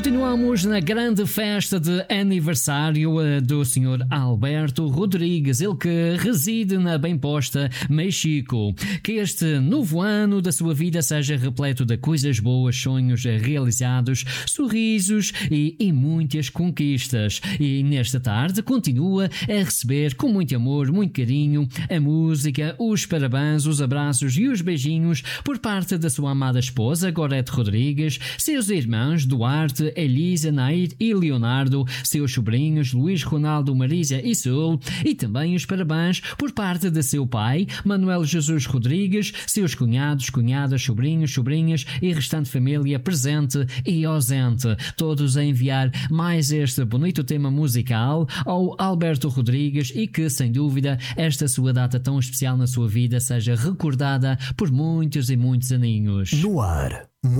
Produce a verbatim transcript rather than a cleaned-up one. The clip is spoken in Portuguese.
Continuamos na grande festa de aniversário do senhor Alberto Rodrigues, ele que reside na bem posta México. Que este novo ano da sua vida seja repleto de coisas boas, sonhos realizados, sorrisos e, e muitas conquistas. E nesta tarde continua a receber com muito amor, muito carinho, a música, os parabéns, os abraços e os beijinhos por parte da sua amada esposa Gorete Rodrigues, seus irmãos Duarte, Elisa, Nair e Leonardo, seus sobrinhos Luís, Ronaldo, Marisa e Sul, e também os parabéns por parte de seu pai Manuel Jesus Rodrigues, seus cunhados, cunhadas, sobrinhos, sobrinhas e restante família presente e ausente, todos a enviar mais este bonito tema musical ao Alberto Rodrigues, e que sem dúvida esta sua data tão especial na sua vida seja recordada por muitos e muitos aninhos. No ar.